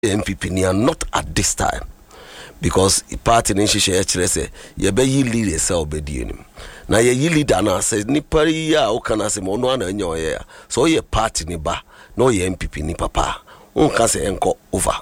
MPP ni are not at this time because party ni hihye kire say ye be yi leader say obedi enim na ye yi leader na say ni pari ya o kana say mo no ana anya oye so ye party ni ba no ye MPP ni papa on ka say enko over